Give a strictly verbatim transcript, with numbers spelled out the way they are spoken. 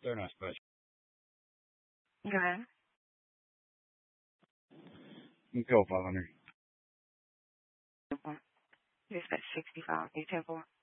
They're not special. Okay. You go five hundred. You said sixty-five. You ten four.